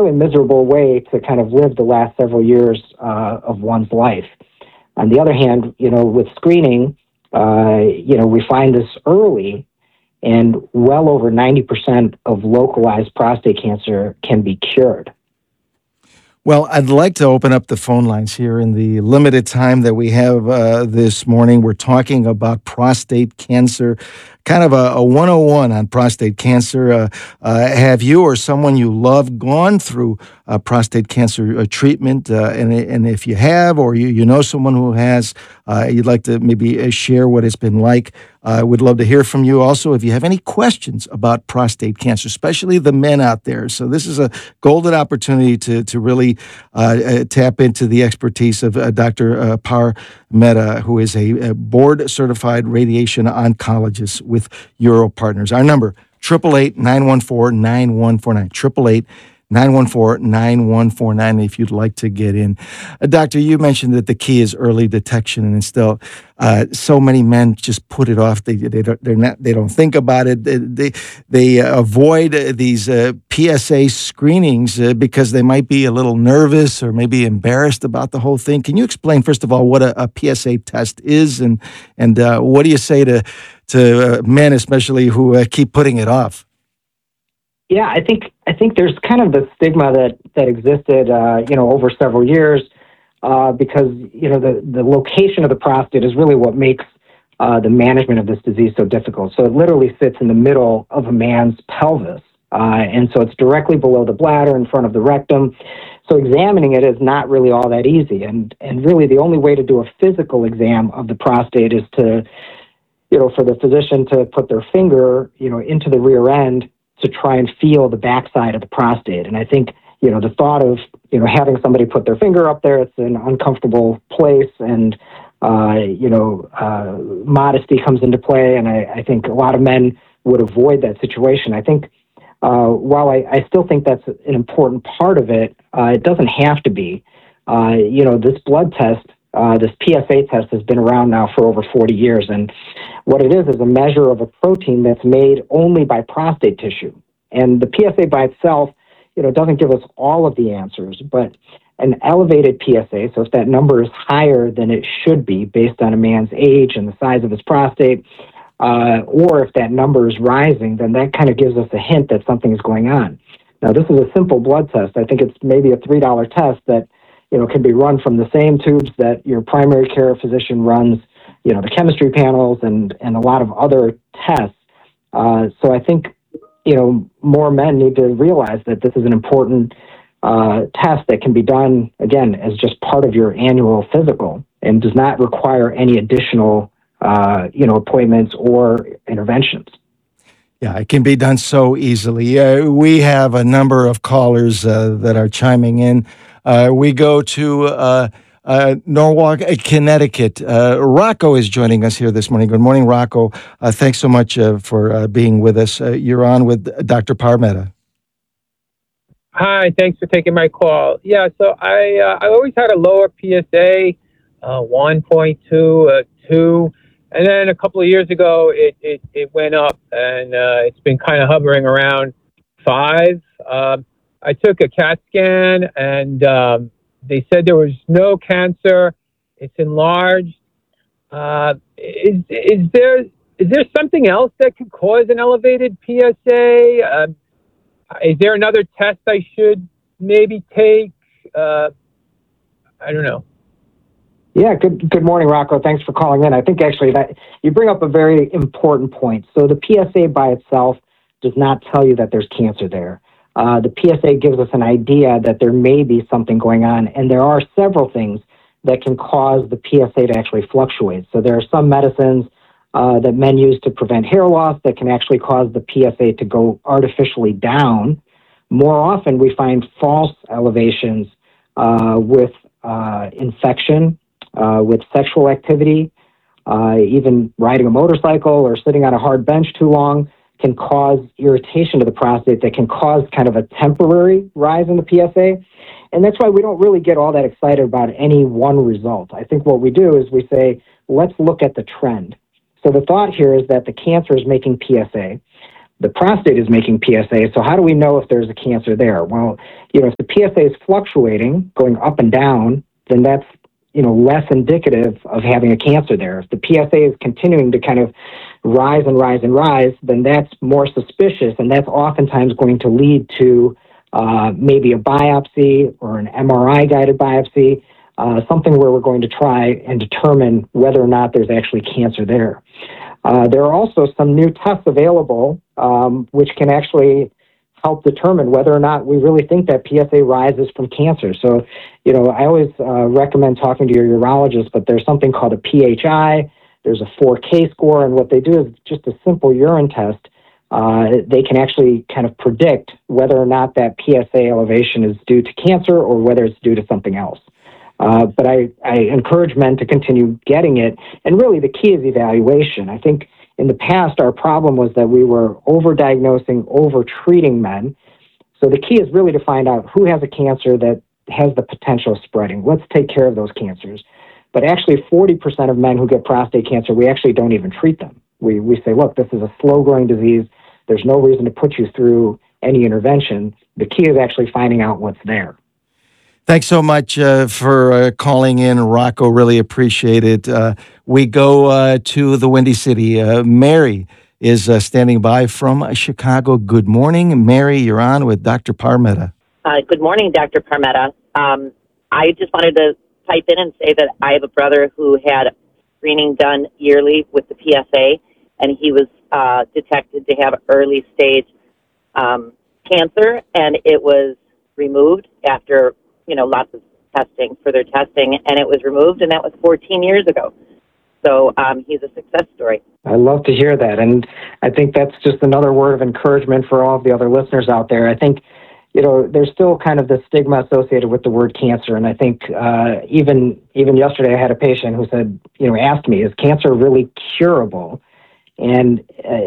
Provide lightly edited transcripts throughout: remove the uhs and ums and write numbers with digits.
really miserable way to kind of live the last several years of one's life. On the other hand, with screening, we find this early, and well over 90% of localized prostate cancer can be cured. Well, I'd like to open up the phone lines here in the limited time that we have this morning. We're talking about prostate cancer, kind of a 101 on prostate cancer. Have you or someone you love gone through prostate cancer treatment? And if you have, or you know someone who has, you'd like to maybe share what it's been like. I would love to hear from you. Also, if you have any questions about prostate cancer, especially the men out there. So this is a golden opportunity to really tap into the expertise of Dr. Par Mehta, who is a board-certified radiation oncologist with Uro Partners. Our number, 888-914-9149, 888-914-9149 if you'd like to get in. Doctor, you mentioned that the key is early detection, and still so many men just put it off. They don't think about it. They avoid these PSA screenings because they might be a little nervous or maybe embarrassed about the whole thing. Can you explain, first of all, what a PSA test is, and what do you say to men, especially who keep putting it off? Yeah, I think there's kind of the stigma that existed, over several years, because the location of the prostate is really what makes the management of this disease so difficult. So it literally sits in the middle of a man's pelvis, and so it's directly below the bladder, in front of the rectum. So examining it is not really all that easy, and really the only way to do a physical exam of the prostate is to, for the physician to put their finger, into the rear end to try and feel the backside of the prostate. And I think, the thought of, having somebody put their finger up there, it's an uncomfortable place, and, modesty comes into play. And I think a lot of men would avoid that situation. I think, while I still think that's an important part of it, it doesn't have to be. This blood test, this PSA test, has been around now for over 40 years. And what it is a measure of a protein that's made only by prostate tissue. And the PSA by itself, doesn't give us all of the answers, but an elevated PSA, so if that number is higher than it should be based on a man's age and the size of his prostate, or if that number is rising, then that kind of gives us a hint that something is going on. Now, this is a simple blood test. I think it's maybe a $3 test that, can be run from the same tubes that your primary care physician runs, the chemistry panels and a lot of other tests. So I think, more men need to realize that this is an important test that can be done, again, as just part of your annual physical and does not require any additional, appointments or interventions. Yeah, it can be done so easily. We have a number of callers that are chiming in. We go to Norwalk, Connecticut. Rocco is joining us here this morning. Good morning, Rocco. Thanks so much for being with us. You're on with Dr. Par Mehta. Hi, thanks for taking my call. Yeah, so I always had a lower PSA, 1.2, 2, and then a couple of years ago it went up, and it's been kind of hovering around 5. I took a CAT scan, and they said there was no cancer. It's enlarged. Is there something else that could cause an elevated PSA? Is there another test I should maybe take? I don't know. Yeah, good morning, Rocco. Thanks for calling in. I think actually that you bring up a very important point. So the PSA by itself does not tell you that there's cancer there. The PSA gives us an idea that there may be something going on, and there are several things that can cause the PSA to actually fluctuate. So there are some medicines that men use to prevent hair loss that can actually cause the PSA to go artificially down. More often, we find false elevations with infection, with sexual activity, even riding a motorcycle or sitting on a hard bench too long can cause irritation to the prostate that can cause kind of a temporary rise in the PSA. And that's why we don't really get all that excited about any one result. I think what we do is we say, let's look at the trend. So the thought here is that the cancer is making PSA, the prostate is making PSA. So how do we know if there's a cancer there? Well, if the PSA is fluctuating, going up and down, then that's, less indicative of having a cancer there. If the PSA is continuing to kind of rise and rise and rise, then that's more suspicious, and that's oftentimes going to lead to maybe a biopsy or an MRI-guided biopsy, something where we're going to try and determine whether or not there's actually cancer there. There are also some new tests available which can actually help determine whether or not we really think that PSA rises from cancer. So, I always recommend talking to your urologist, but there's something called a PHI. There's a 4K score, and what they do is just a simple urine test. They can actually kind of predict whether or not that PSA elevation is due to cancer or whether it's due to something else. But I encourage men to continue getting it. And really the key is evaluation. I think in the past, our problem was that we were overdiagnosing, overtreating men. So the key is really to find out who has a cancer that has the potential of spreading. Let's take care of those cancers. But actually 40% of men who get prostate cancer, we actually don't even treat them. We say, look, this is a slow-growing disease. There's no reason to put you through any intervention. The key is actually finding out what's there. Thanks so much for calling in, Rocco. Really appreciate it. We go to the Windy City. Mary is standing by from Chicago. Good morning, Mary. You're on with Dr. Parmetta. Good morning, Dr. Parmetta. I just wanted to pipe in and say that I have a brother who had screening done yearly with the PSA, and he was detected to have early stage cancer, and it was removed after lots of further testing, and it was removed, and that was 14 years ago. So he's a success story. I love to hear that, and I think that's just another word of encouragement for all of the other listeners out there. I think, there's still kind of the stigma associated with the word cancer, and I think even yesterday I had a patient who said, asked me, is cancer really curable? And,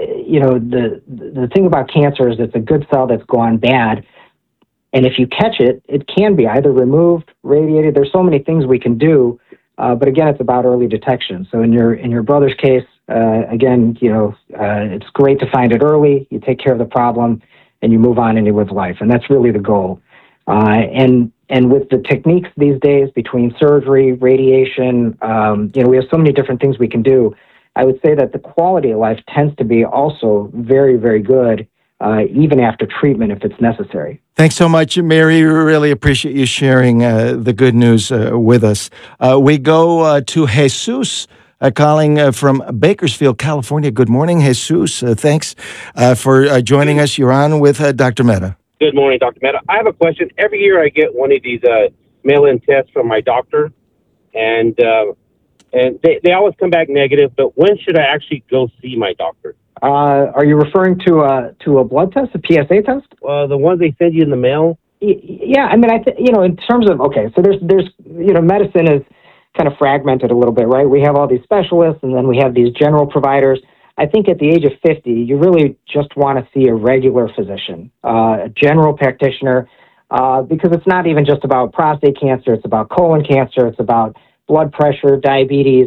the thing about cancer is it's a good cell that's gone bad. And if you catch it, it can be either removed, radiated. There's so many things we can do, but again, it's about early detection. So in your brother's case, again, it's great to find it early. You take care of the problem, and you move on and you live life, and that's really the goal. And with the techniques these days, between surgery, radiation, we have so many different things we can do. I would say that the quality of life tends to be also very, very good. Even after treatment, if it's necessary. Thanks so much, Mary. We really appreciate you sharing the good news with us. We go to Jesus calling from Bakersfield, California. Good morning, Jesus. Thanks for joining us. You're on with Dr. Mehta. Good morning, Dr. Mehta. I have a question. Every year I get one of these mail-in tests from my doctor, and they always come back negative, but when should I actually go see my doctor? Are you referring to a blood test, a PSA test? The ones they send you in the mail? Yeah, I mean, in terms of, okay, so there's medicine is kind of fragmented a little bit, right? We have all these specialists, and then we have these general providers. I think at the age of 50, you really just want to see a regular physician, a general practitioner, because it's not even just about prostate cancer. It's about colon cancer. It's about blood pressure, diabetes.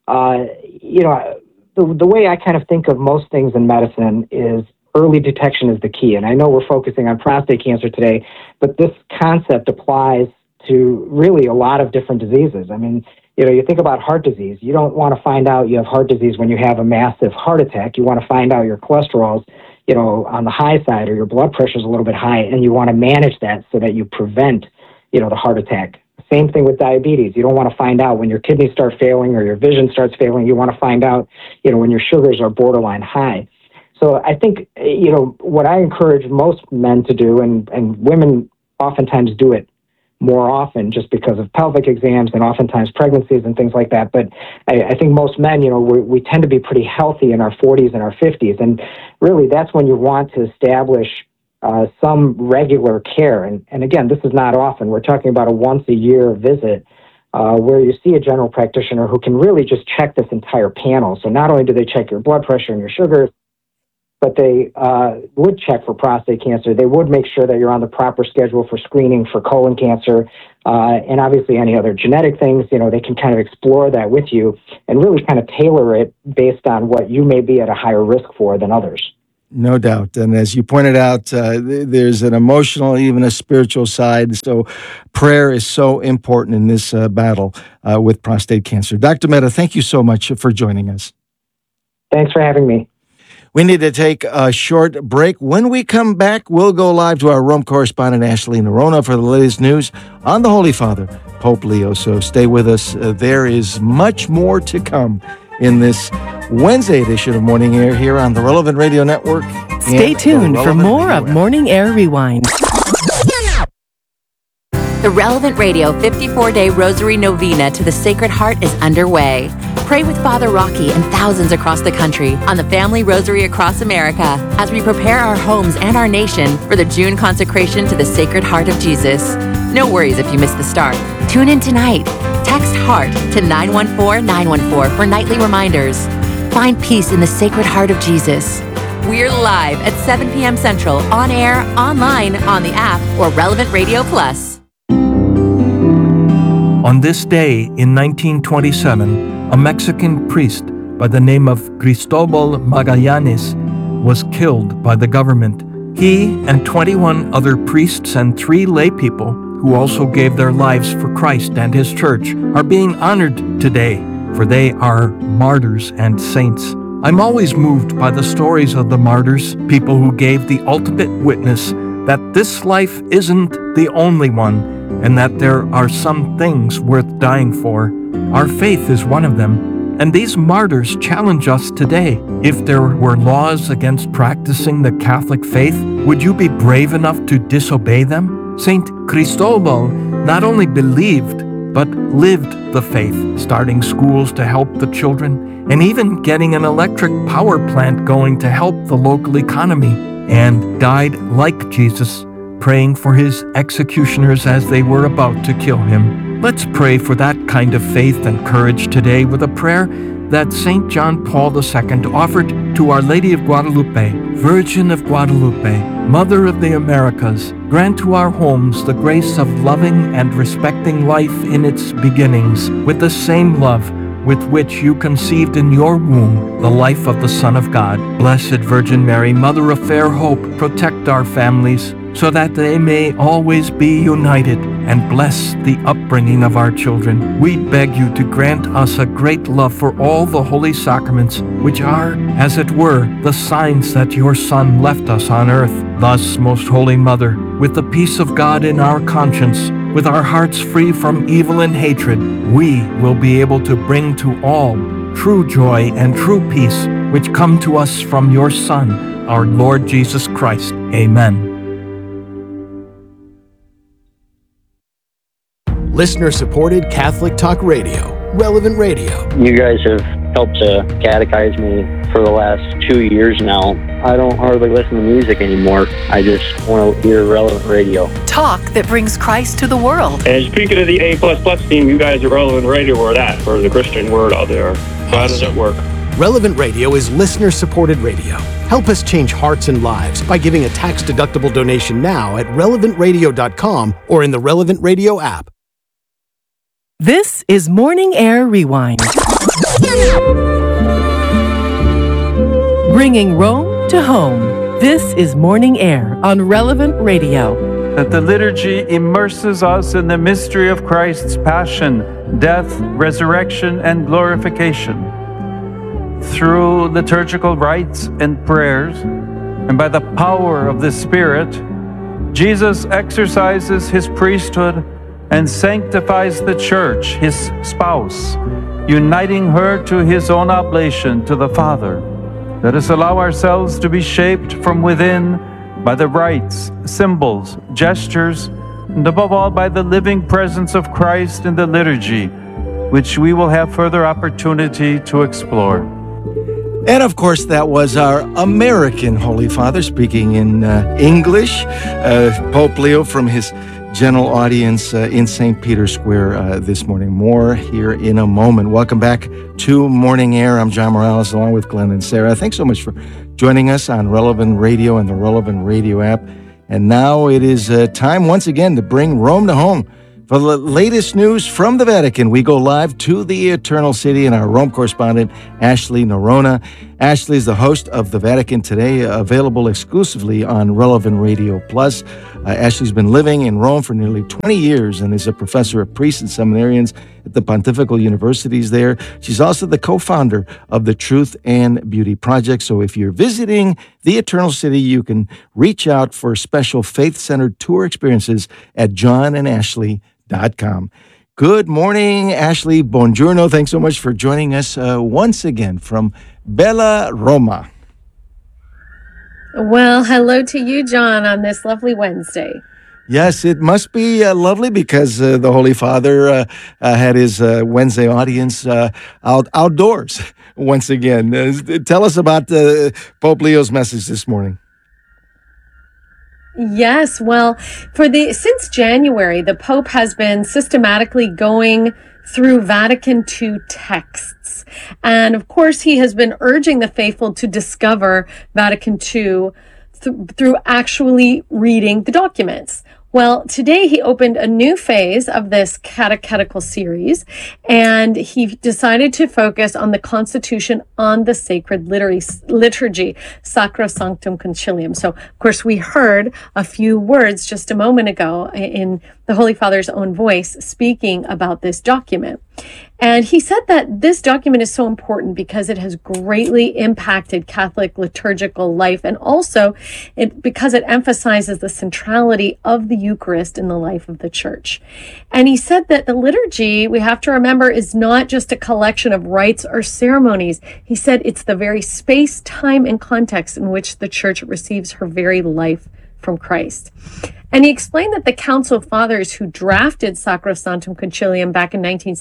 The way I kind of think of most things in medicine is early detection is the key. And I know we're focusing on prostate cancer today, but this concept applies to really a lot of different diseases. I mean, you think about heart disease. You don't want to find out you have heart disease when you have a massive heart attack. You want to find out your cholesterol's, on the high side, or your blood pressure's a little bit high, and you want to manage that so that you prevent, the heart attack. Same thing with diabetes. You don't want to find out when your kidneys start failing or your vision starts failing. You want to find out, when your sugars are borderline high. So I think, what I encourage most men to do, and women oftentimes do it more often just because of pelvic exams and oftentimes pregnancies and things like that. But I think most men, we tend to be pretty healthy in our 40s and our 50s. And really, that's when you want to establish some regular care. And again, this is not often. We're talking about a once-a-year visit where you see a general practitioner who can really just check this entire panel. So not only do they check your blood pressure and your sugars, but they would check for prostate cancer. They would make sure that you're on the proper schedule for screening for colon cancer and obviously any other genetic things. They can kind of explore that with you and really kind of tailor it based on what you may be at a higher risk for than others. No doubt. And as you pointed out, there's an emotional, even a spiritual side. So prayer is so important in this battle with prostate cancer. Dr. Mehta, thank you so much for joining us. Thanks for having me. We need to take a short break. When we come back, we'll go live to our Rome correspondent, Ashley Nerona, for the latest news on the Holy Father, Pope Leo. So stay with us. There is much more to come in this Wednesday edition of Morning Air here on the Relevant Radio Network. Stay tuned for more of Morning Air Rewind. The Relevant Radio 54-day Rosary Novena to the Sacred Heart is underway. Pray with Father Rocky and thousands across the country on the Family Rosary across America as we prepare our homes and our nation for the June consecration to the Sacred Heart of Jesus. No worries if you miss the start. Tune in tonight. Text HEART to 914-914 for nightly reminders. Find peace in the Sacred Heart of Jesus. We're live at 7 p.m. Central, on air, online, on the app, or Relevant Radio Plus. On this day in 1927, a Mexican priest by the name of Cristobal Magallanes was killed by the government. He and 21 other priests and 3 lay people who also gave their lives for Christ and His church are being honored today, for they are martyrs and saints. I'm always moved by the stories of the martyrs, people who gave the ultimate witness that this life isn't the only one, and that there are some things worth dying for. Our faith is one of them, and these martyrs challenge us today. If there were laws against practicing the Catholic faith, would you be brave enough to disobey them? Saint Cristobal not only believed, but lived the faith, starting schools to help the children, and even getting an electric power plant going to help the local economy, and died like Jesus, praying for his executioners as they were about to kill him. Let's pray for that kind of faith and courage today with a prayer that St. John Paul II offered to Our Lady of Guadalupe. Virgin of Guadalupe, Mother of the Americas, grant to our homes the grace of loving and respecting life in its beginnings with the same love with which you conceived in your womb the life of the Son of God. Blessed Virgin Mary, Mother of fair hope, protect our families so that they may always be united, and bless the upbringing of our children. We beg you to grant us a great love for all the holy sacraments, which are, as it were, the signs that your Son left us on earth. Thus, Most Holy Mother, with the peace of God in our conscience, with our hearts free from evil and hatred, we will be able to bring to all true joy and true peace, which come to us from your Son, our Lord Jesus Christ. Amen. Listener-supported Catholic Talk Radio, Relevant Radio. You guys have helped to catechize me for the last 2 years now. I don't hardly listen to music anymore. I just want to hear Relevant Radio. Talk that brings Christ to the world. And speaking of the A++ team, you guys at Relevant Radio are that for the Christian word out there. How does it work? Relevant Radio is listener-supported radio. Help us change hearts and lives by giving a tax-deductible donation now at relevantradio.com or in the Relevant Radio app. This is Morning Air Rewind. Bringing Rome to home. This is Morning Air on Relevant Radio. That the liturgy immerses us in the mystery of Christ's passion, death, resurrection, and glorification. Through liturgical rites and prayers, and by the power of the Spirit, Jesus exercises his priesthood and sanctifies the church, his spouse, uniting her to his own oblation to the Father. Let us allow ourselves to be shaped from within by the rites, symbols, gestures, and above all by the living presence of Christ in the liturgy, which we will have further opportunity to explore. And of course, that was our American Holy Father speaking in English, Pope Leo from his general audience in St. Peter's Square this morning. More here in a moment. Welcome back to Morning Air. I'm John Morales along with Glenn and Sarah. Thanks so much for joining us on Relevant Radio and the Relevant Radio app. And now it is time once again to bring Rome to home. For the latest news from the Vatican, we go live to the Eternal City and our Rome correspondent, Ashley Nerona. Ashley is the host of The Vatican Today, available exclusively on Relevant Radio Plus. Ashley's been living in Rome for nearly 20 years and is a professor of priests and seminarians at the Pontifical Universities there. She's also the co-founder of the Truth and Beauty Project. So if you're visiting the Eternal City, you can reach out for special faith-centered tour experiences at johnandashley.com. Good morning, Ashley. Buongiorno. Thanks so much for joining us once again from Bella Roma. Well, hello to you, John, on this lovely Wednesday. Yes, it must be lovely because the Holy Father had his Wednesday audience outdoors once again. Tell us about Pope Leo's message this morning. Yes, well, since January, the Pope has been systematically going through Vatican II texts. And of course, he has been urging the faithful to discover Vatican II through actually reading the documents. Well, today he opened a new phase of this catechetical series, and he decided to focus on the Constitution on the Sacred Liturgy, Sacrosanctum Concilium. So, of course, we heard a few words just a moment ago in the Holy Father's own voice speaking about this document. And he said that this document is so important because it has greatly impacted Catholic liturgical life, and also because it emphasizes the centrality of the Eucharist in the life of the Church. And he said that the liturgy, we have to remember, is not just a collection of rites or ceremonies. He said it's the very space, time, and context in which the Church receives her very life from Christ. And he explained that the Council Fathers who drafted Sacrosanctum Concilium back in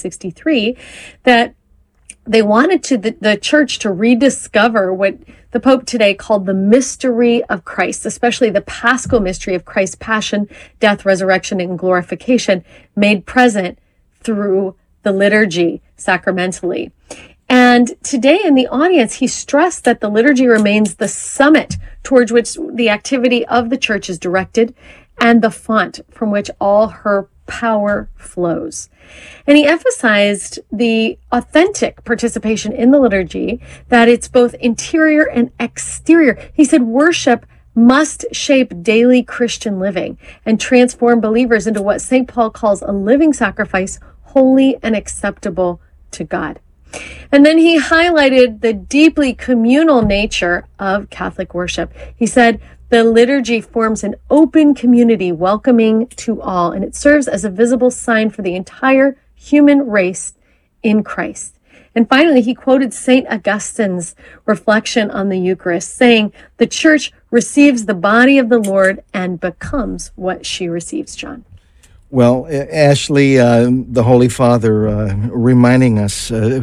1963, that they wanted the Church to rediscover what the Pope today called the mystery of Christ, especially the Paschal mystery of Christ's passion, death, resurrection, and glorification made present through the liturgy sacramentally. And today in the audience, he stressed that the liturgy remains the summit towards which the activity of the Church is directed and the font from which all her power flows. And he emphasized the authentic participation in the liturgy, that it's both interior and exterior. He said worship must shape daily Christian living and transform believers into what St. Paul calls a living sacrifice, holy and acceptable to God. And then he highlighted the deeply communal nature of Catholic worship. He said, the liturgy forms an open community welcoming to all, and it serves as a visible sign for the entire human race in Christ. And finally, he quoted St. Augustine's reflection on the Eucharist, saying, the Church receives the body of the Lord and becomes what she receives, John. Well, Ashley, the Holy Father reminding us of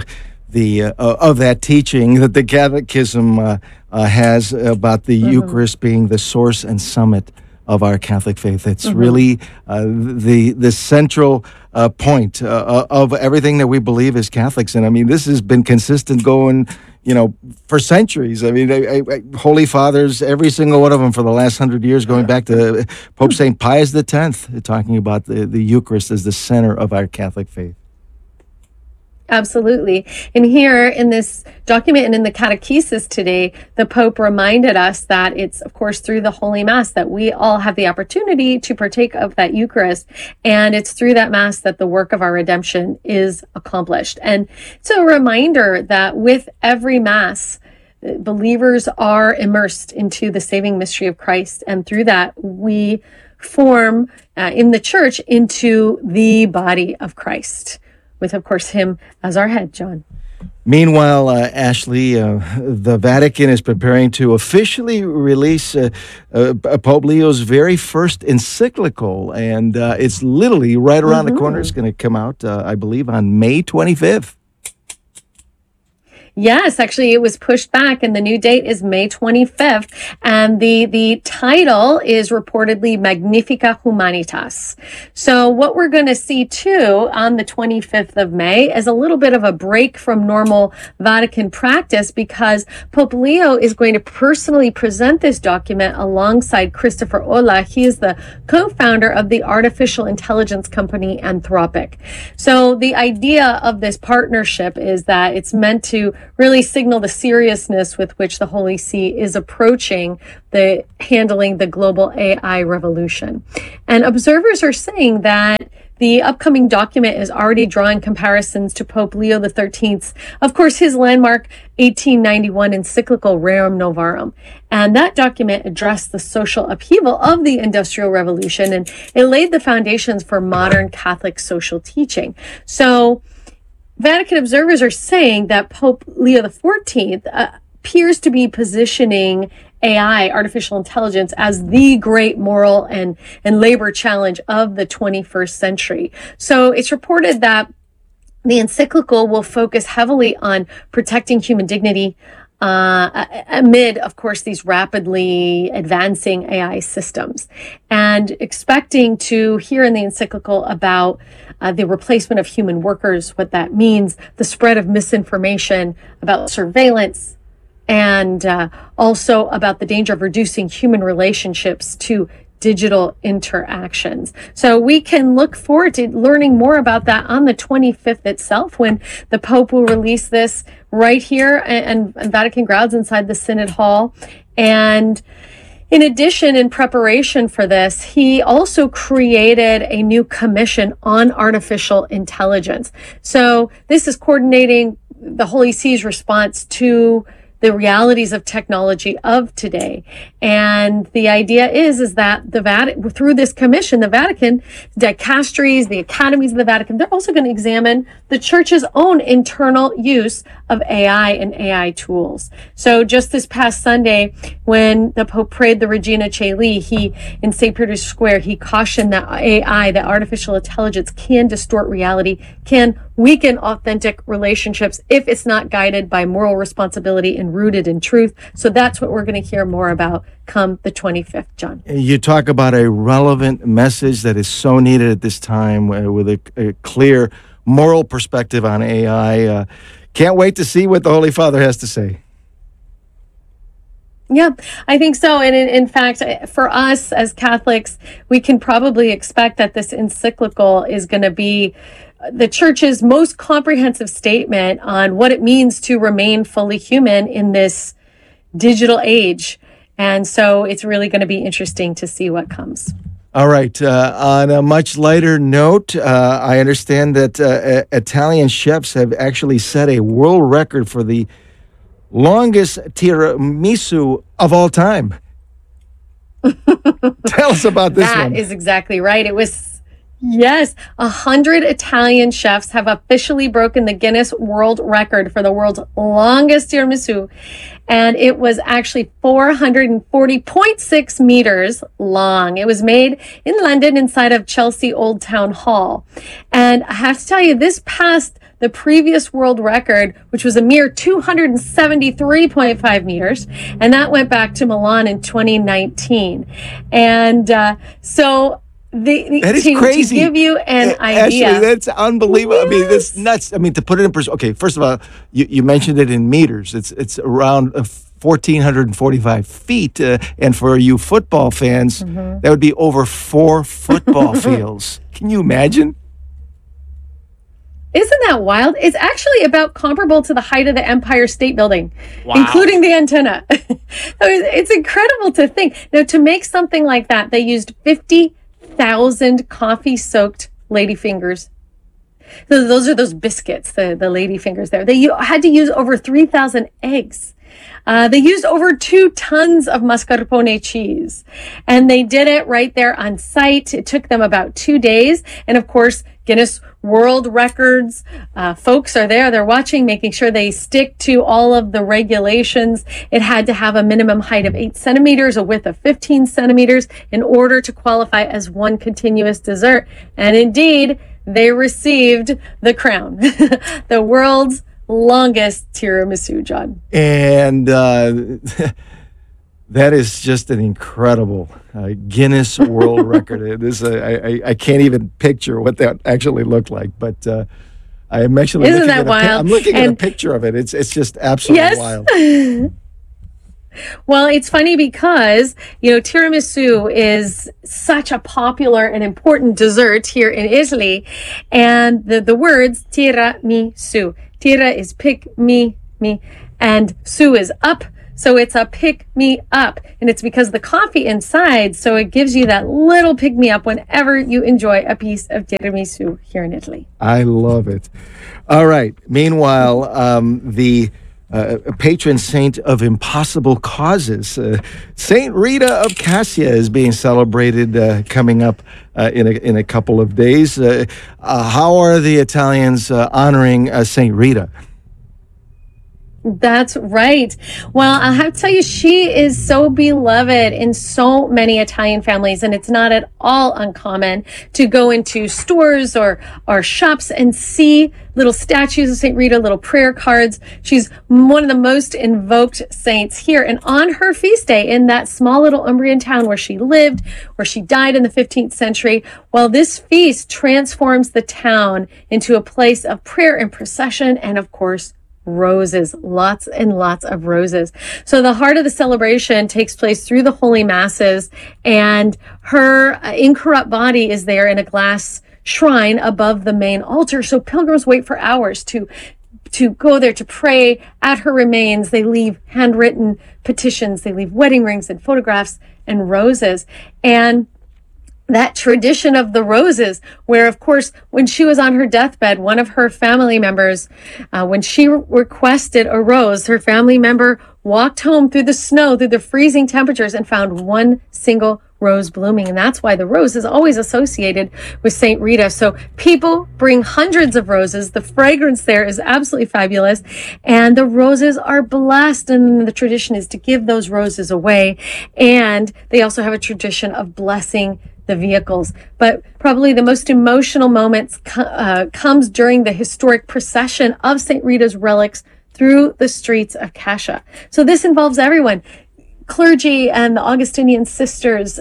that teaching that the Catechism has about the Eucharist being the source and summit of our Catholic faith. It's really the central point of everything that we believe as Catholics. And I mean, this has been consistent going, for centuries. I mean, Holy Fathers, every single one of them for the last 100 years, going back to Pope St. Pius X, talking about the Eucharist as the center of our Catholic faith. Absolutely. And here in this document and in the catechesis today, the Pope reminded us that it's, of course, through the Holy Mass that we all have the opportunity to partake of that Eucharist. And it's through that Mass that the work of our redemption is accomplished. And it's a reminder that with every Mass, believers are immersed into the saving mystery of Christ. And through that, we form in the Church into the body of Christ, with, of course, him as our head, John. Meanwhile, Ashley, the Vatican is preparing to officially release Pope Leo's very first encyclical, and it's literally right around the corner. It's going to come out, I believe, on May 25th. Yes, actually, it was pushed back, and the new date is May 25th. And the title is reportedly Magnificat Humanitas. So what we're going to see, too, on the 25th of May is a little bit of a break from normal Vatican practice, because Pope Leo is going to personally present this document alongside Christopher Olah. He is the co-founder of the artificial intelligence company Anthropic. So the idea of this partnership is that it's meant to really signal the seriousness with which the Holy See is approaching handling the global AI revolution. And observers are saying that the upcoming document is already drawing comparisons to Pope Leo XIII's, of course, his landmark 1891 encyclical Rerum Novarum. And that document addressed the social upheaval of the Industrial Revolution, and it laid the foundations for modern Catholic social teaching. So Vatican observers are saying that Pope Leo XIV appears to be positioning AI, artificial intelligence, as the great moral and labor challenge of the 21st century. So it's reported that the encyclical will focus heavily on protecting human dignity amid, of course, these rapidly advancing AI systems, and expecting to hear in the encyclical about the replacement of human workers, what that means, the spread of misinformation, about surveillance, and also about the danger of reducing human relationships to digital interactions. So we can look forward to learning more about that on the 25th itself, when the Pope will release this right here and Vatican grounds inside the Synod Hall. And in addition, in preparation for this, he also created a new commission on artificial intelligence. So this is coordinating the Holy See's response to the realities of technology of today. And the idea is that the Vatican, through this commission, the Vatican, dicasteries, the academies of the Vatican, they're also going to examine the church's own internal use of AI and AI tools. So just this past Sunday, when the Pope prayed the Regina Caeli, in St. Peter's Square, he cautioned that AI, that artificial intelligence, can distort reality, can weaken authentic relationships if it's not guided by moral responsibility and rooted in truth. So that's what we're going to hear more about come the 25th, John. You talk about a relevant message that is so needed at this time, with a clear moral perspective on AI. Can't wait to see what the Holy Father has to say. Yeah, I think so. And in fact, for us as Catholics, we can probably expect that this encyclical is going to be the Church's most comprehensive statement on what it means to remain fully human in this digital age. And so it's really going to be interesting to see what comes. All right. On a much lighter note, I understand that Italian chefs have actually set a world record for the longest tiramisu of all time. Tell us about this one. That is exactly right. It was, yes, 100 Italian chefs have officially broken the Guinness World Record for the world's longest tiramisu. And it was actually 440.6 meters long. It was made in London inside of Chelsea Old Town Hall. And I have to tell you, this passed the previous world record, which was a mere 273.5 meters. And that went back to Milan in 2019. And so that is crazy. To give you an idea. Actually, that's unbelievable. Yes. I mean, that's nuts. I mean, to put it in perspective. Okay, first of all, you mentioned it in meters. It's around 1,445 feet. And for you football fans, that would be over 4 football fields. Can you imagine? Isn't that wild? It's actually about comparable to the height of the Empire State Building, including the antenna. It's incredible to think. Now, to make something like that, they used 50,000 coffee-soaked ladyfingers. So those are those biscuits, the ladyfingers there. They had to use over 3,000 eggs. They used over 2 tons of mascarpone cheese. And they did it right there on site. It took them about 2 days. And of course, Guinness World Records folks are there. They're watching, making sure they stick to all of the regulations. It had to have a minimum height of 8 centimeters, a width of 15 centimeters in order to qualify as one continuous dessert. And indeed, they received the crown, the world's longest tiramisu, John. And that is just an incredible Guinness World Record. I can't even picture what that actually looked like, but I'm actually Isn't that wild? I'm looking at a picture of it. It's just absolutely wild. Well, it's funny because, tiramisu is such a popular and important dessert here in Italy. And the words tiramisu. Tira is pick me me. And Sue is up, so it's a pick me up. And it's because of the coffee inside, so it gives you that little pick me up whenever you enjoy a piece of tiramisu here in Italy. I love it. All right. Meanwhile, the patron saint of impossible causes, Saint Rita of Cassia, is being celebrated coming up in a couple of days. How are the Italians honoring Saint Rita? That's right. Well, I have to tell you, she is so beloved in so many Italian families, and it's not at all uncommon to go into stores or shops and see little statues of St. Rita, little prayer cards. She's one of the most invoked saints here. And on her feast day in that small little Umbrian town where she lived, where she died in the 15th century, well, this feast transforms the town into a place of prayer and procession and, of course, roses, lots and lots of roses. So the heart of the celebration takes place through the holy masses, and her incorrupt body is there in a glass shrine above the main altar. So pilgrims wait for hours to go there to pray at her remains. They leave handwritten petitions, they leave wedding rings and photographs and roses. And that tradition of the roses, where, of course, when she was on her deathbed, one of her family members, when she requested a rose, her family member walked home through the snow, through the freezing temperatures, and found one single rose blooming. And that's why the rose is always associated with Saint Rita. So people bring hundreds of roses. The fragrance there is absolutely fabulous. And the roses are blessed. And the tradition is to give those roses away. And they also have a tradition of blessing the vehicles. But probably the most emotional moments comes during the historic procession of St. Rita's relics through the streets of Cascia. So this involves everyone, clergy and the Augustinian sisters,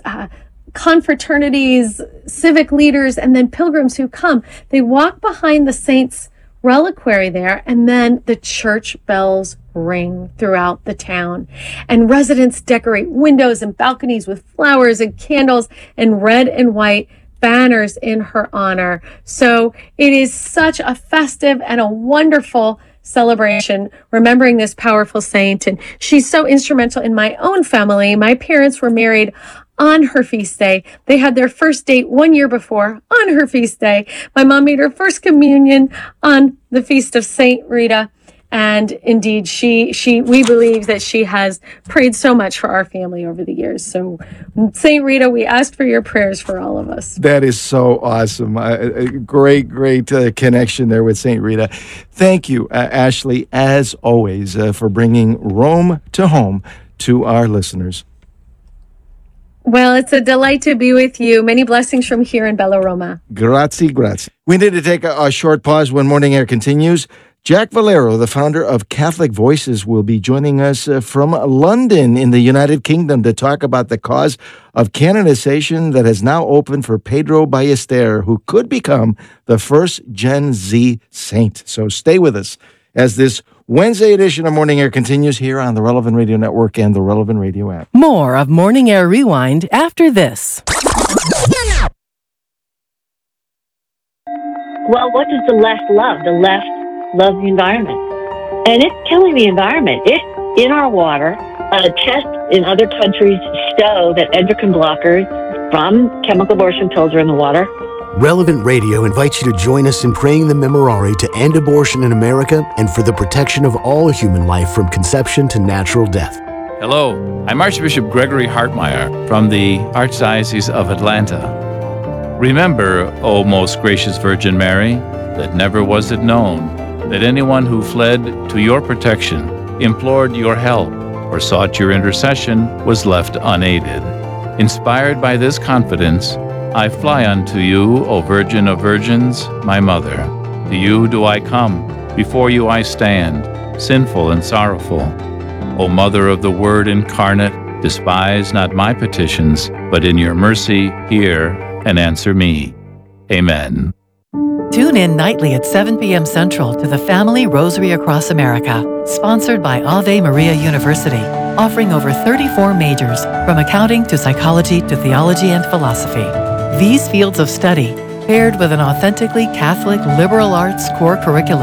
confraternities, civic leaders, and then pilgrims who come. They walk behind the saint's reliquary there, and then the church bells ring throughout the town, and residents decorate windows and balconies with flowers and candles and red and white banners in her honor. So it is such a festive and a wonderful celebration, remembering this powerful saint. And she's so instrumental in my own family. My parents were married on her feast day. They had their first date 1 year before on her feast day. My mom made her first communion on the feast of Saint Rita. And indeed, we believe that she has prayed so much for our family over the years. So, Saint Rita, we ask for your prayers for all of us. That is so awesome. Great connection there with Saint Rita. Thank you, Ashley, as always, for bringing Rome to home to our listeners. Well, it's a delight to be with you. Many blessings from here in Bella Roma. Grazie. We need to take a short pause when Morning Air continues. Jack Valero, the founder of Catholic Voices, will be joining us from London in the United Kingdom to talk about the cause of canonization that has now opened for Pedro Ballester, who could become the first Gen Z saint. So stay with us as this Wednesday edition of Morning Air continues here on the Relevant Radio Network and the Relevant Radio app. More of Morning Air Rewind after this. Well, what does the left love? The left loves the environment. And it's killing the environment. It's in our water. Tests in other countries show that endocrine blockers from chemical abortion pills are in the water. Relevant Radio invites you to join us in praying the Memorare to end abortion in America and for the protection of all human life from conception to natural death. Hello, I'm Archbishop Gregory Hartmeyer from the Archdiocese of Atlanta. Remember, O most gracious Virgin Mary, that never was it known that anyone who fled to your protection, implored your help, or sought your intercession was left unaided. Inspired by this confidence, I fly unto you, O Virgin of Virgins, my Mother. To you do I come, before you I stand, sinful and sorrowful. O Mother of the Word incarnate, despise not my petitions, but in your mercy hear and answer me. Amen. Tune in nightly at 7 p.m. Central to the Family Rosary Across America, sponsored by Ave Maria University, offering over 34 majors, from accounting to psychology to theology and philosophy. These fields of study, paired with an authentically Catholic liberal arts core curriculum,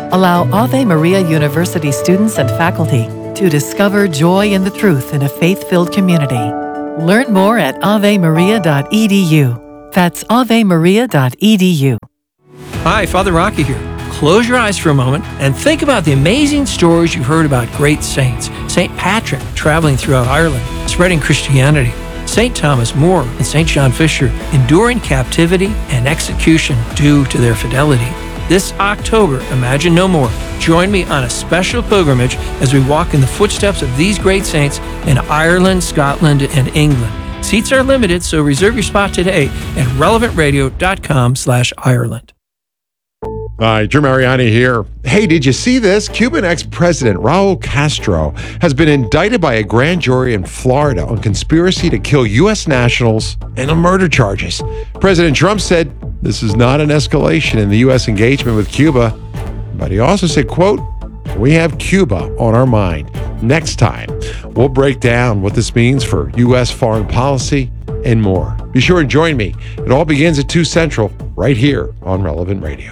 allow Ave Maria University students and faculty to discover joy in the truth in a faith-filled community. Learn more at avemaria.edu. That's avemaria.edu. Hi, Father Rocky here. Close your eyes for a moment and think about the amazing stories you've heard about great saints. St. Patrick traveling throughout Ireland, spreading Christianity. St. Thomas More and St. John Fisher enduring captivity and execution due to their fidelity. This October, Imagine No More. Join me on a special pilgrimage as we walk in the footsteps of these great saints in Ireland, Scotland, and England. Seats are limited, so reserve your spot today at relevantradio.com/Ireland. Hi, Drew Mariani here. Hey, did you see this? Cuban ex-president Raul Castro has been indicted by a grand jury in Florida on conspiracy to kill U.S. nationals and on murder charges. President Trump said this is not an escalation in the U.S. engagement with Cuba, but he also said, quote, "We have Cuba on our mind." Next time, we'll break down what this means for U.S. foreign policy and more. Be sure and join me. It all begins at 2 Central, right here on Relevant Radio.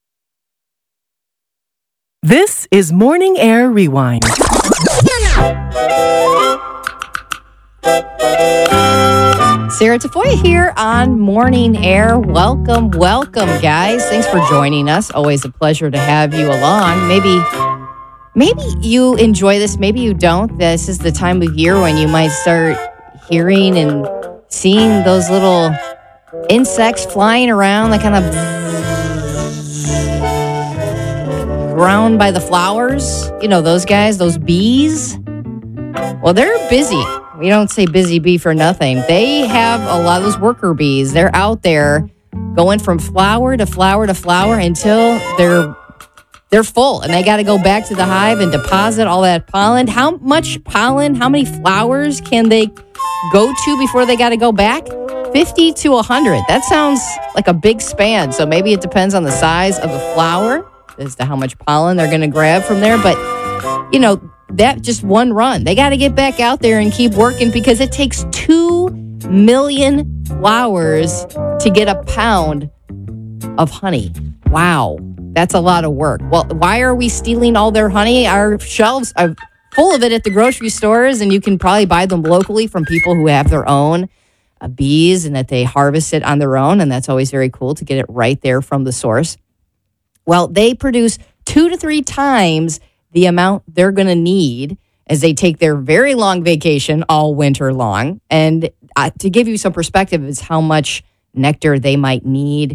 This is Morning Air Rewind. Sarah Tafoya here on Morning Air. Welcome, guys. Thanks for joining us. Always a pleasure to have you along. Maybe you enjoy this, maybe you don't. This is the time of year when you might start hearing and seeing those little insects flying around, that kind of ground by the flowers. You know, those guys, those bees. Well, they're busy. We don't say busy bee for nothing. They have a lot of those worker bees. They're out there going from flower to flower to flower until they're full, and they got to go back to the hive and deposit all that pollen. How much pollen, how many flowers can they go to before they got to go back? 50 to 100. That sounds like a big span. So maybe it depends on the size of the flower as to how much pollen they're going to grab from there. But, you know, that just one run. They got to get back out there and keep working because it takes 2 million flowers to get a pound of honey. Wow. That's a lot of work. Well, why are we stealing all their honey? Our shelves are full of it at the grocery stores, and you can probably buy them locally from people who have their own bees and that they harvest it on their own, and that's always very cool to get it right there from the source. Well, they produce 2 to 3 times the amount they're going to need as they take their very long vacation all winter long. And to give you some perspective is how much nectar they might need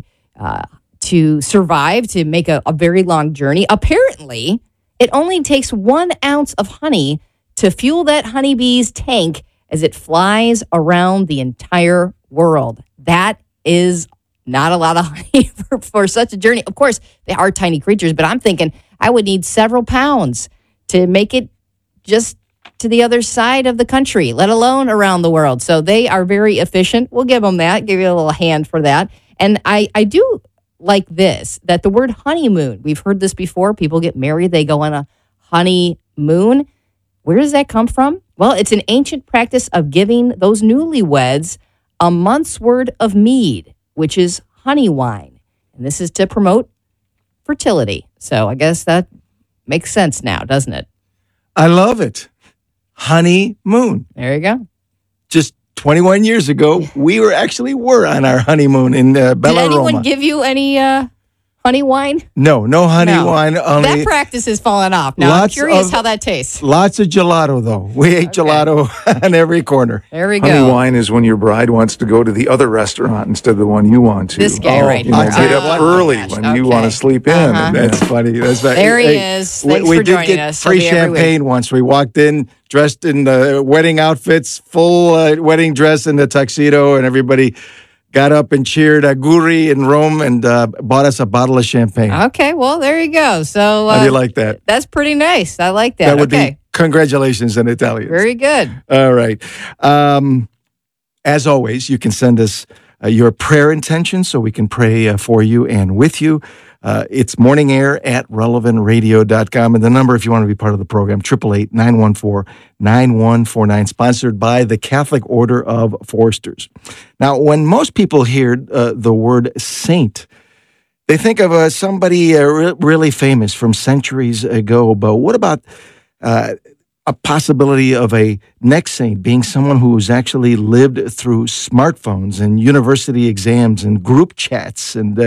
to survive, to make a very long journey. Apparently, it only takes 1 ounce of honey to fuel that honeybee's tank as it flies around the entire world. That is not a lot of honey for such a journey. Of course, they are tiny creatures, but I'm thinking I would need several pounds to make it just to the other side of the country, let alone around the world. So they are very efficient. We'll give them that, give you a little hand for that. And I do like this, that the word honeymoon, we've heard this before. People get married, they go on a honeymoon. Where does that come from? Well, it's an ancient practice of giving those newlyweds a month's worth of mead, which is honey wine. And this is to promote fertility. So I guess that makes sense now, doesn't it? I love it. Honeymoon. There you go. Just 21 years ago, we were on our honeymoon in Bella Did anyone Roma. give you any honey wine? No honey wine. Only that practice is falling off. Now, I'm curious how that tastes. Lots of gelato, though. We ate gelato on every corner. There we Honey go. wine is when your bride wants to go to the other restaurant instead of the one you want to. This guy right You know, here. get up early when you want to sleep in. Uh-huh. That's funny. That's funny. There he is. Thanks we for did joining get us. He'll free be every week. champagne once. We walked in dressed in the wedding outfits, full wedding dress and the tuxedo, and everybody got up and cheered Aguri in Rome and bought us a bottle of champagne. Okay, well, there you go. So How do you like that? That's pretty nice. I like that. That would okay. be congratulations in Italian. Very good. All right. As always, you can send us your prayer intentions so we can pray for you and with you. It's morningair@relevantradio.com. And the number, if you want to be part of the program, 888-914-9149, sponsored by the Catholic Order of Foresters. Now, when most people hear the word saint, They think of somebody really famous from centuries ago, but what about a possibility of a next saint being someone who's actually lived through smartphones and university exams and group chats and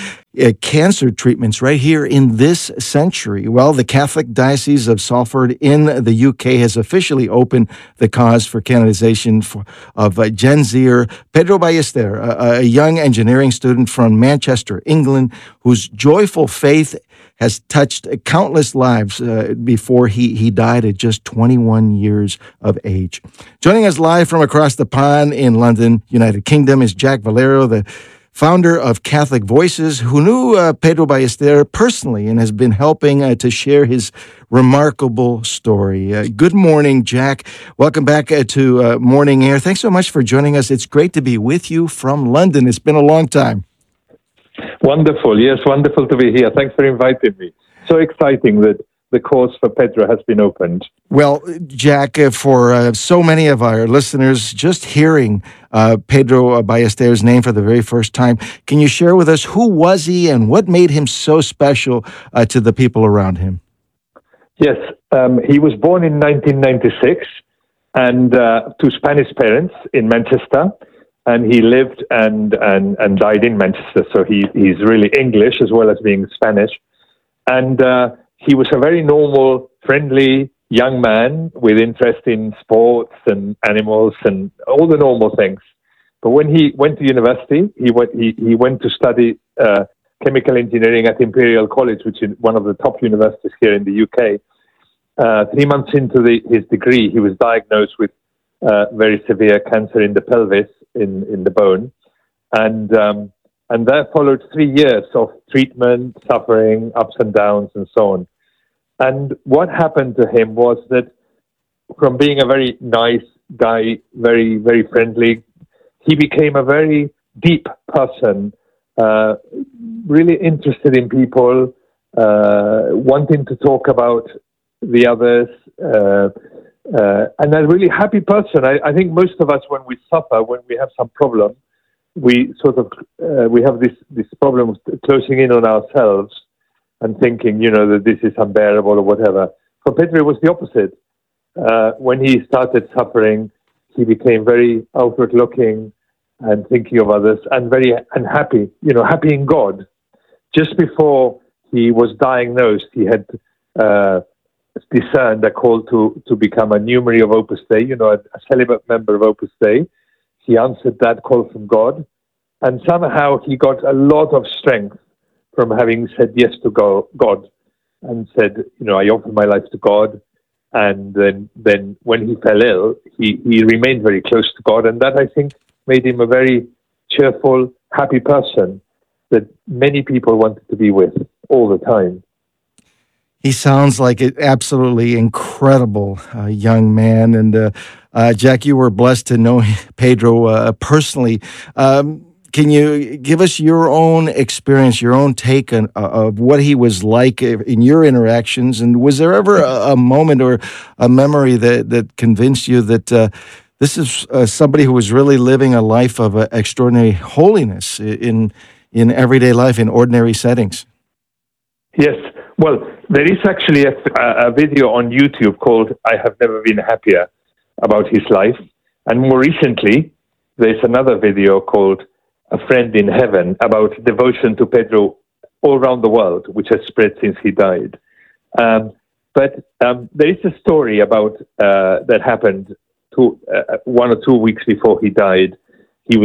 cancer treatments right here in this century? Well, the Catholic Diocese of Salford in the UK has officially opened the cause for canonization of Genzier Pedro Ballester, a young engineering student from Manchester, England, whose joyful faith has touched countless lives before he died at just 21 years of age. Joining us live from across the pond in London, United Kingdom, is Jack Valero, the founder of Catholic Voices, who knew Pedro Ballester personally and has been helping to share his remarkable story. Good morning, Jack. Welcome back to Morning Air. Thanks so much for joining us. It's great to be with you from London. It's been a long time. Wonderful. Yes, wonderful to be here. Thanks for inviting me. So exciting that the cause for Pedro has been opened. Well, Jack, for so many of our listeners, just hearing Pedro Ballester's name for the very first time, can you share with us who was he and what made him so special to the people around him? Yes, he was born in 1996 and to Spanish parents in Manchester. And he lived and died in Manchester, so he's really English as well as being Spanish. And he was a very normal, friendly young man with interest in sports and animals and all the normal things. But when he went to university, he went to study chemical engineering at Imperial College, which is one of the top universities here in the UK. 3 months into his degree, he was diagnosed with very severe cancer in the pelvis, in the bone, and that followed 3 years of treatment, suffering, ups and downs, and so on. And what happened to him was that from being a very nice guy, very, very friendly, he became a very deep person, really interested in people, wanting to talk about the others, and a really happy person. I think most of us, when we suffer, when we have some problem, we sort of we have this problem of closing in on ourselves and thinking, that this is unbearable or whatever. For Pedro, it was the opposite. When he started suffering, he became very outward-looking and thinking of others, and very unhappy, happy in God. Just before he was diagnosed, he had discerned a call to become a numerary of Opus Dei, a celibate member of Opus Dei. He answered that call from God, and somehow he got a lot of strength from having said yes to God and said, I offer my life to God. And then when he fell ill, he remained very close to God, and that, I think, made him a very cheerful, happy person that many people wanted to be with all the time. He sounds like an absolutely incredible young man. And Jack, you were blessed to know Pedro personally. Can you give us your own experience, your own take on, of what he was like in your interactions? And was there ever a moment or a memory that convinced you that this is somebody who was really living a life of extraordinary holiness in everyday life, in ordinary settings? Yes. Well, there is actually a video on YouTube called I Have Never Been Happier about his life. And more recently, there's another video called A Friend in Heaven about devotion to Pedro all around the world, which has spread since he died. But there is a story about that happened 1 or 2 weeks before he died. He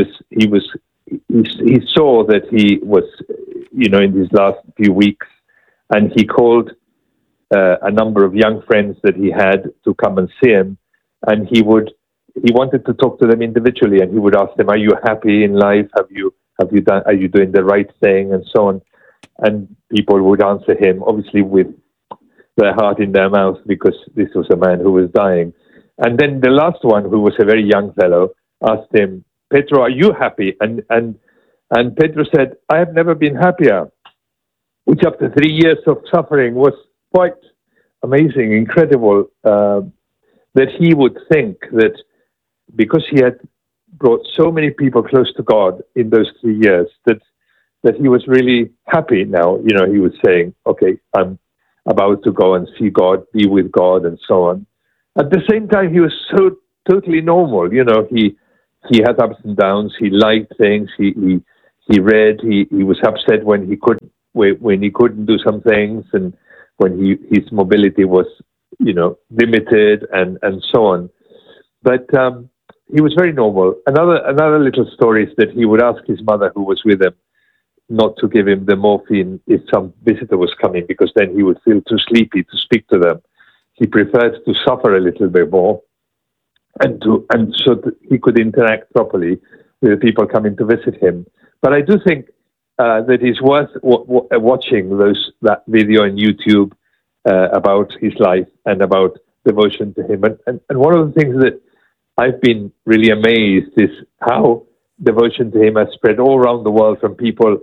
saw that he was, in his last few weeks, and he called a number of young friends that he had to come and see him, and he wanted to talk to them individually, and he would ask them, "Are you happy in life? Are you doing the right thing?" and so on. And people would answer him, obviously with their heart in their mouth, because this was a man who was dying. And then the last one, who was a very young fellow, asked him, "Pedro, are you happy?" And Pedro said, "I have never been happier," which after 3 years of suffering was quite amazing, incredible, that he would think that because he had brought so many people close to God in those 3 years, that that he was really happy now. He was saying, okay, I'm about to go and see God, be with God, and so on. At the same time, he was so totally normal. He had ups and downs. He liked things. He read. He was upset when he couldn't do some things, and when his mobility was limited, and so on. But he was very normal. Another little story is that he would ask his mother, who was with him, not to give him the morphine if some visitor was coming, because then he would feel too sleepy to speak to them. He preferred to suffer a little bit more, and so that he could interact properly with the people coming to visit him. But I do think that it's worth watching that video on YouTube about his life and about devotion to him. And one of the things that I've been really amazed is how devotion to him has spread all around the world, from people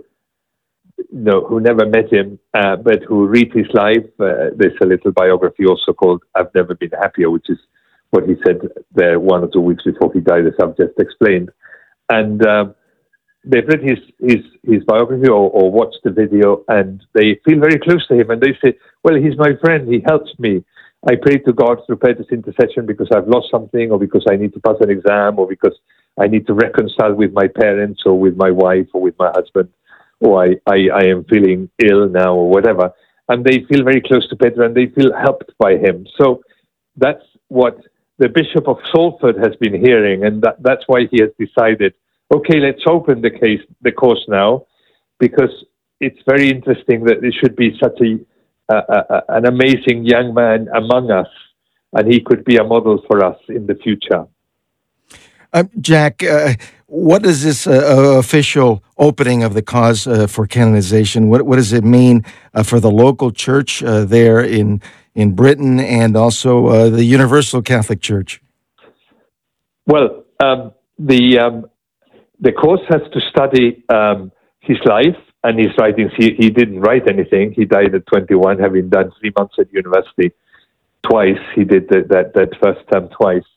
who never met him, but who read his life. There's a little biography also called "I've Never Been Happier," which is what he said there 1 or 2 weeks before he died, as I've just explained. And they've read his biography or watched the video, and they feel very close to him. And they say, well, he's my friend. He helps me. I pray to God through Petro's intercession because I've lost something, or because I need to pass an exam, or because I need to reconcile with my parents, or with my wife, or with my husband, or I am feeling ill now, or whatever. And they feel very close to Petro, and they feel helped by him. So that's what the Bishop of Salford has been hearing, and that's why he has decided, okay, let's open the course now, because it's very interesting that there should be such an amazing young man among us, and he could be a model for us in the future. Jack, what is this official opening of the cause for canonization? What does it mean for the local church there in Britain, and also the Universal Catholic Church? Well, the course has to study his life and his writings. He didn't write anything. He died at 21, having done 3 months at university twice. He did that first term twice.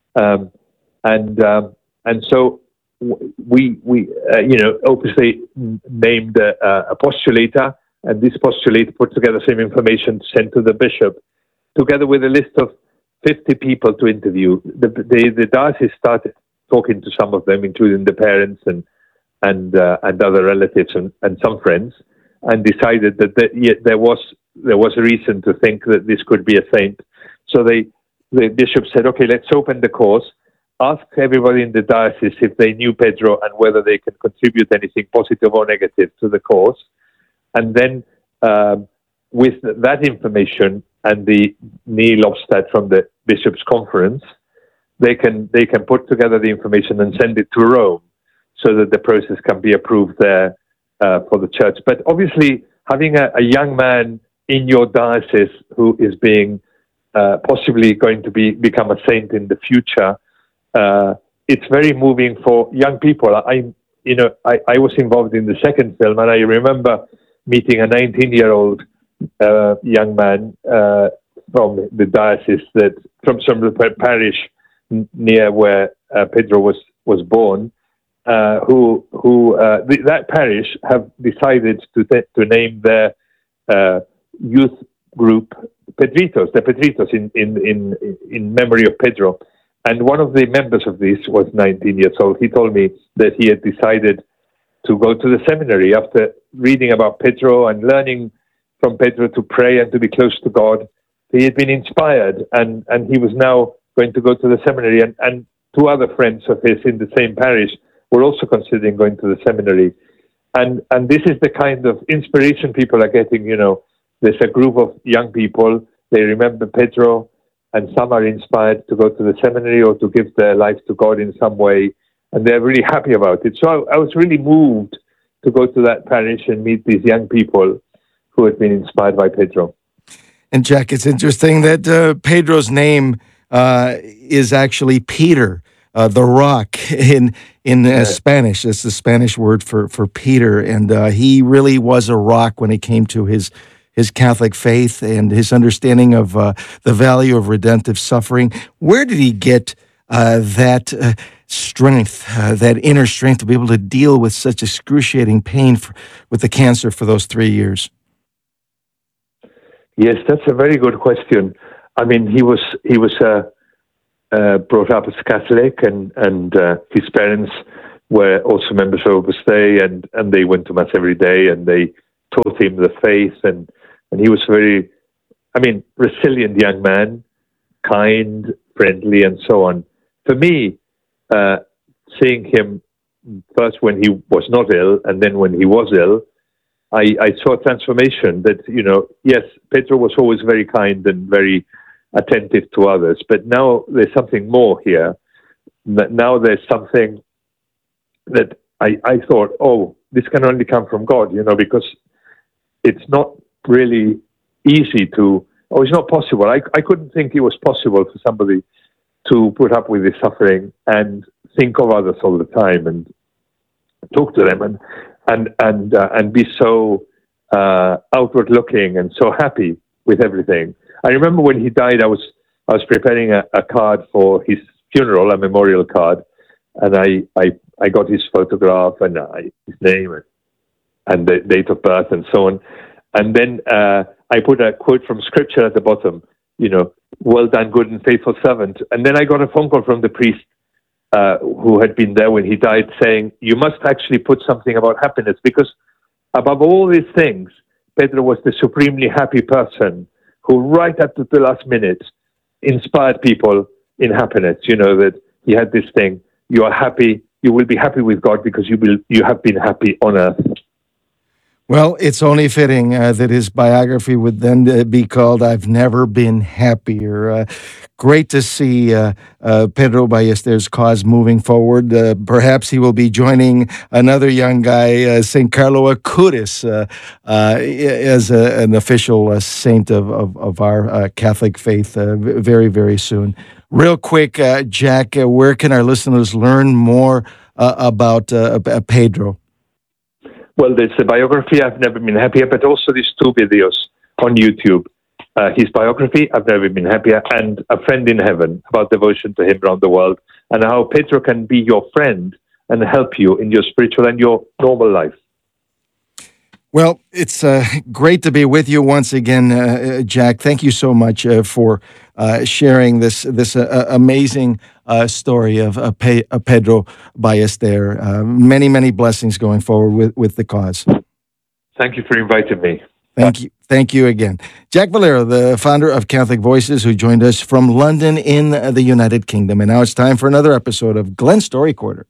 And so we obviously named a postulator, and this postulator put together some information to send to the bishop, together with a list of 50 people to interview. The diocese started talking to some of them, including the parents and other relatives and some friends, and decided that there was a reason to think that this could be a saint. So the bishop said, okay, let's open the course. Ask everybody in the diocese if they knew Pedro and whether they can contribute anything positive or negative to the course. And then with that information and the Neil Obstad from the Bishops' Conference, they can put together the information and send it to Rome so that the process can be approved there for the church. But obviously, having a young man in your diocese who is being possibly going to become a saint in the future, it's very moving for young people. I was involved in the second film, and I remember meeting a 19-year-old young man from the diocese, from some parish near where Pedro was born, that parish have decided to name their youth group Pedritos, the Pedritos in memory of Pedro. And one of the members of this was 19 years old. He told me that he had decided to go to the seminary after reading about Pedro and learning from Pedro to pray and to be close to God. He had been inspired, and he was now going to go to the seminary. And 2 other friends of his in the same parish were also considering going to the seminary. And this is the kind of inspiration people are getting. There's a group of young people, they remember Pedro, and some are inspired to go to the seminary or to give their life to God in some way, and they're really happy about it. So I was really moved to go to that parish and meet these young people who had been inspired by Pedro. And Jack, it's interesting that Pedro's name is actually Peter, the rock in Spanish. It's the Spanish word for Peter, and he really was a rock when it came to his Catholic faith and his understanding of the value of redemptive suffering. Where did he get that strength, that inner strength to be able to deal with such excruciating pain with the cancer for those 3 years? Yes, that's a very good question. I mean, he was brought up as Catholic, and his parents were also members of Opus Dei, and they went to Mass every day, and they taught him the faith, and he was very, resilient young man, kind, friendly, and so on. For me, seeing him first when he was not ill, and then when he was ill, I saw a transformation that, yes, Pedro was always very kind and very attentive to others, but now there's something more here. Now there's something that I thought, this can only come from God, because it's not really easy it's not possible. I couldn't think it was possible for somebody to put up with this suffering and think of others all the time and talk to them and be so outward looking and so happy with everything. I remember when he died, I was preparing a card for his funeral, a memorial card, and I got his photograph and his name and the date of birth and so on. And then I put a quote from Scripture at the bottom, well done, good and faithful servant. And then I got a phone call from the priest who had been there when he died, saying, you must actually put something about happiness, because above all these things, Pedro was the supremely happy person who right at the last minute inspired people in happiness. That he had this thing, you are happy, you will be happy with God because you have been happy on earth. Well, it's only fitting that his biography would then be called I've Never Been Happier. Great to see Pedro Ballesteros' cause moving forward. Perhaps he will be joining another young guy, St. Carlo Acutis, as an official saint of our Catholic faith very, very soon. Real quick, Jack, where can our listeners learn more about Pedro? Well, there's a biography, I've Never Been Happier, but also these 2 videos on YouTube. His biography, I've Never Been Happier, and A Friend in Heaven, about devotion to him around the world, and how Pedro can be your friend and help you in your spiritual and your normal life. Well, it's great to be with you once again, Jack. Thank you so much for sharing this amazing story of Pedro Ballesteros. Many, many blessings going forward with the cause. Thank you for inviting me. Thank you again. Jack Valero, the founder of Catholic Voices, who joined us from London in the United Kingdom. And now it's time for another episode of Glenn Story Quarter.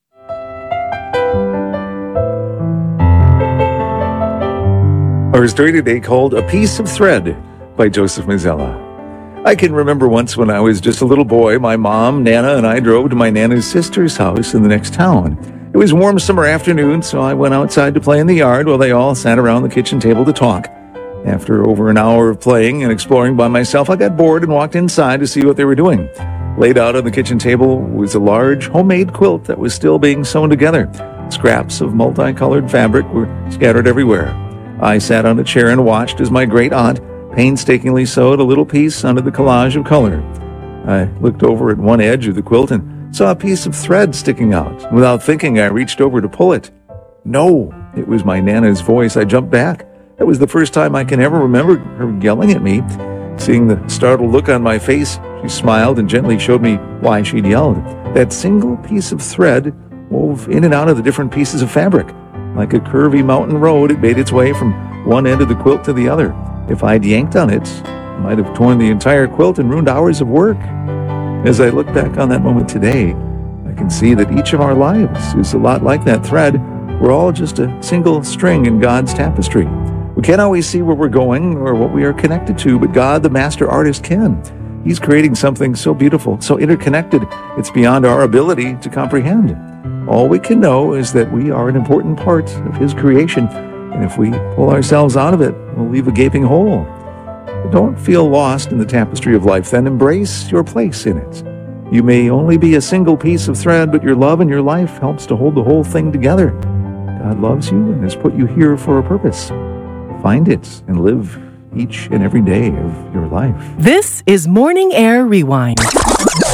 Our story today called A Piece of Thread by Joseph Mazzella. I can remember once when I was just a little boy, my mom, Nana, and I drove to my Nana's sister's house in the next town. It was a warm summer afternoon, so I went outside to play in the yard while they all sat around the kitchen table to talk. After over an hour of playing and exploring by myself, I got bored and walked inside to see what they were doing. Laid out on the kitchen table was a large homemade quilt that was still being sewn together. Scraps of multicolored fabric were scattered everywhere. I sat on a chair and watched as my great aunt painstakingly sewed a little piece onto the collage of color. I looked over at one edge of the quilt and saw a piece of thread sticking out. Without thinking, I reached over to pull it. No, it was my Nana's voice. I jumped back. That was the first time I can ever remember her yelling at me. Seeing the startled look on my face, she smiled and gently showed me why she'd yelled. That single piece of thread wove in and out of the different pieces of fabric. Like a curvy mountain road, it made its way from one end of the quilt to the other. If I'd yanked on it, I might have torn the entire quilt and ruined hours of work. As I look back on that moment today, I can see that each of our lives is a lot like that thread. We're all just a single string in God's tapestry. We can't always see where we're going or what we are connected to, but God, the master artist, can. He's creating something so beautiful, so interconnected, it's beyond our ability to comprehend. All we can know is that we are an important part of His creation, and if we pull ourselves out of it, we'll leave a gaping hole. But don't feel lost in the tapestry of life, then embrace your place in it. You may only be a single piece of thread, but your love and your life helps to hold the whole thing together. God loves you and has put you here for a purpose. Find it and live each and every day of your life. This is Morning Air Rewind.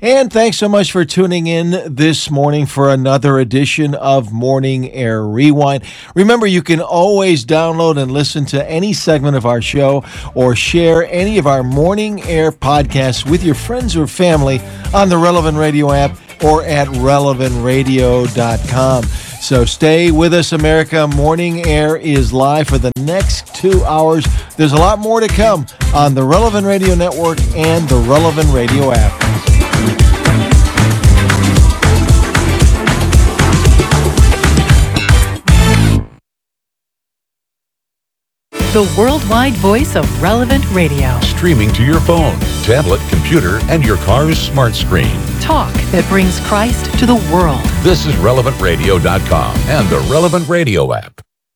And thanks so much for tuning in this morning for another edition of Morning Air Rewind. Remember, you can always download and listen to any segment of our show or share any of our Morning Air podcasts with your friends or family on the Relevant Radio app or at relevantradio.com. So stay with us, America. Morning Air is live for the next 2 hours. There's a lot more to come on the Relevant Radio Network and the Relevant Radio app. The worldwide voice of Relevant Radio. Streaming to your phone, tablet, computer, and your car's smart screen. Talk that brings Christ to the world. This is relevantradio.com and the Relevant Radio app.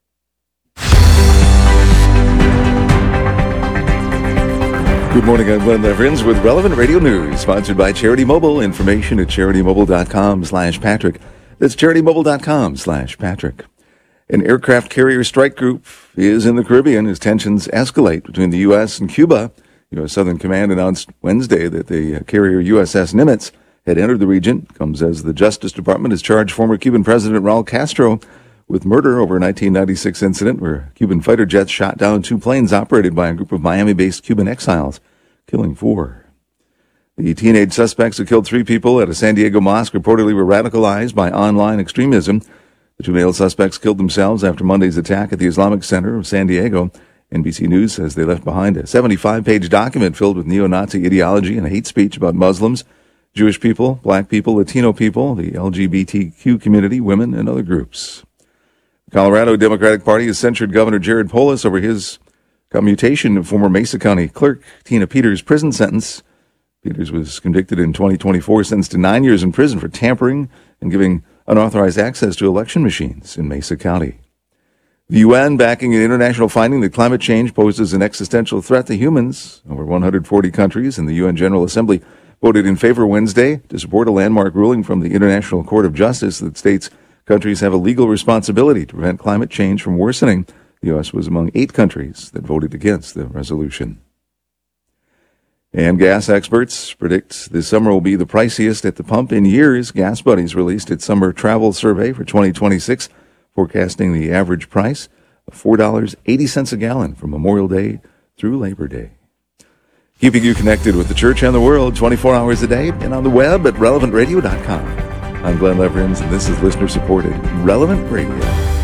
Good morning, I'm Glenn Leverins with Relevant Radio News, sponsored by Charity Mobile. Information at CharityMobile.com/Patrick. That's CharityMobile.com/Patrick. An aircraft carrier strike group is in the Caribbean as tensions escalate between the U.S. and Cuba. U.S. Southern Command announced Wednesday that the carrier USS Nimitz had entered the region. Comes as the Justice Department has charged former Cuban President Raul Castro with murder over a 1996 incident where Cuban fighter jets shot down 2 planes operated by a group of Miami-based Cuban exiles, killing 4. The teenage suspects who killed 3 people at a San Diego mosque reportedly were radicalized by online extremism. The 2 male suspects killed themselves after Monday's attack at the Islamic Center of San Diego. NBC News says they left behind a 75-page document filled with neo-Nazi ideology and hate speech about Muslims, Jewish people, black people, Latino people, the LGBTQ community, women, and other groups. The Colorado Democratic Party has censured Governor Jared Polis over his commutation of former Mesa County Clerk Tina Peters' prison sentence. Peters was convicted in 2024, sentenced to 9 years in prison for tampering and giving unauthorized access to election machines in Mesa County. The UN backing an international finding that climate change poses an existential threat to humans. Over 140 countries in the UN General Assembly voted in favor Wednesday to support a landmark ruling from the International Court of Justice that states countries have a legal responsibility to prevent climate change from worsening. The U.S. was among 8 countries that voted against the resolution. And gas experts predict this summer will be the priciest at the pump in years. Gas Buddies released its summer travel survey for 2026, forecasting the average price of $4.80 a gallon from Memorial Day through Labor Day. Keeping you connected with the church and the world 24 hours a day and on the web at relevantradio.com. I'm Glenn Leverins, and this is listener-supported Relevant Radio.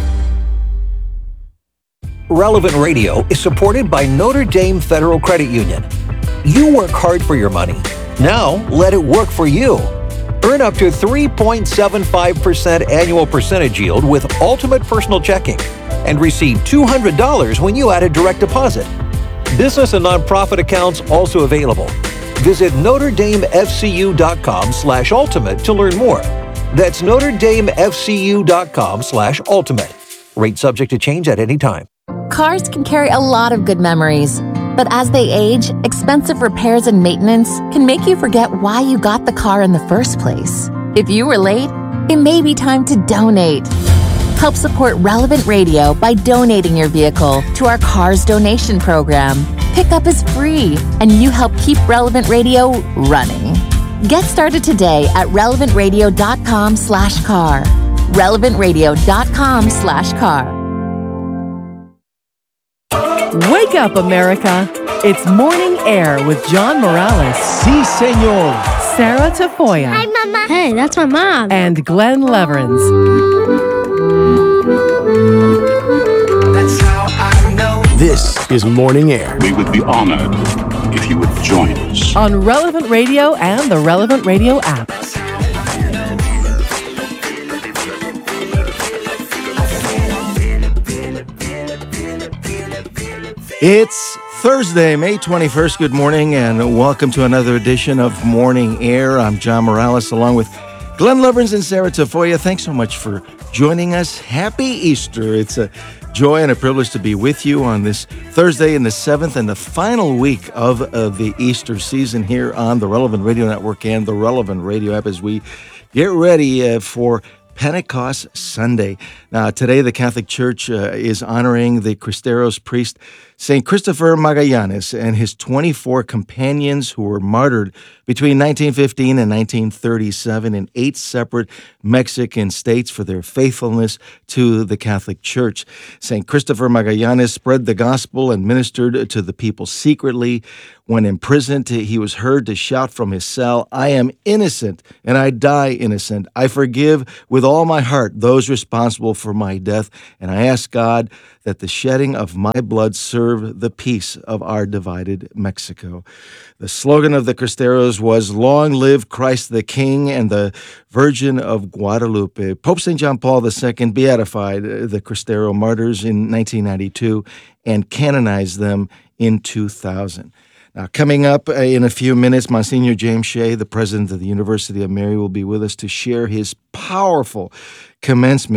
Relevant Radio is supported by Notre Dame Federal Credit Union. You work hard for your money. Now, let it work for you. Earn up to 3.75% annual percentage yield with Ultimate Personal Checking and receive $200 when you add a direct deposit. Business and nonprofit accounts also available. Visit NotreDameFCU.com/ultimate to learn more. That's NotreDameFCU.com/ultimate. Rate subject to change at any time. Cars can carry a lot of good memories, but as they age, expensive repairs and maintenance can make you forget why you got the car in the first place. If you were late, it may be time to donate. Help support Relevant Radio by donating your vehicle to our Cars Donation Program. Pickup is free, and you help keep Relevant Radio running. Get started today at relevantradio.com/car. relevantradio.com/car. Wake up, America. It's Morning Air with John Morales. Si, senor. Sarah Tafoya. Hi, Mama. Hey, that's my mom. And Glenn Leverins. That's how I know. This is Morning Air. We would be honored if you would join us. On Relevant Radio and the Relevant Radio app. It's Thursday, May 21st. Good morning and welcome to another edition of Morning Air. I'm John Morales along with Glenn Leverins and Sarah Tafoya. Thanks so much for joining us. Happy Easter. It's a joy and a privilege to be with you on this Thursday in the 7th and the final week of the Easter season here on the Relevant Radio Network and the Relevant Radio app as we get ready for Pentecost Sunday. Now, today the Catholic Church is honoring the Cristeros priest, St. Christopher Magallanes, and his 24 companions who were martyred between 1915 and 1937 in 8 separate Mexican states for their faithfulness to the Catholic Church. St. Christopher Magallanes spread the gospel and ministered to the people secretly. When imprisoned, he was heard to shout from his cell, "I am innocent, and I die innocent. I forgive with all my heart those responsible for my death, and I ask God that the shedding of my blood serve the peace of our divided Mexico." The slogan of the Cristeros was, "Long live Christ the King and the Virgin of Guadalupe." Pope St. John Paul II beatified the Cristero martyrs in 1992 and canonized them in 2000. Now, coming up in a few minutes, Monsignor James Shea, the president of the University of Mary, will be with us to share his powerful commencement